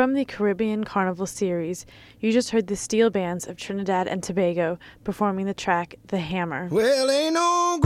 From the Caribbean Carnival series, you just heard the steel bands of Trinidad and Tobago performing the track The Hammer. Well, ain't no